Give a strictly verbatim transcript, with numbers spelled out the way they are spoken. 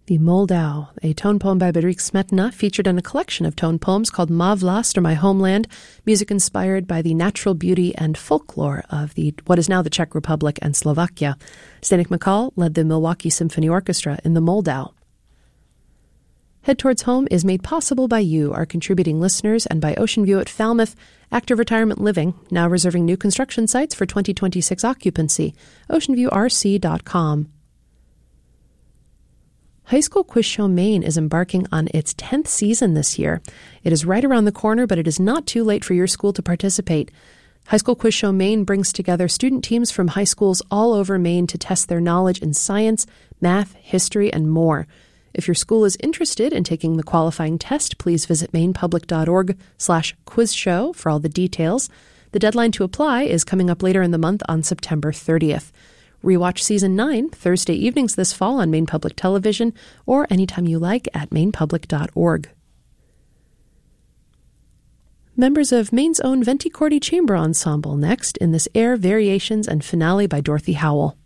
The Moldau, a tone poem by Bedřich Smetana, featured in a collection of tone poems called Má vlast, or My Homeland, music inspired by the natural beauty and folklore of the what is now the Czech Republic and Slovakia. Zdeněk Makal led the Milwaukee Symphony Orchestra in the Moldau. Head Towards Home is made possible by you, our contributing listeners, and by Ocean View at Falmouth, Active Retirement Living, now reserving new construction sites for twenty twenty-six occupancy. ocean view r c dot com. High School Quiz Show Maine is embarking on its tenth season this year. It is right around the corner, but it is not too late for your school to participate. High School Quiz Show Maine brings together student teams from high schools all over Maine to test their knowledge in science, math, history, and more. If your school is interested in taking the qualifying test, please visit mainepublic.org slash quiz show for all the details. The deadline to apply is coming up later in the month on September thirtieth. Rewatch Season nine Thursday evenings this fall on Maine Public Television or anytime you like at maine public dot org. Members of Maine's own Venti Cordi Chamber Ensemble next in this Air Variations and finale by Dorothy Howell.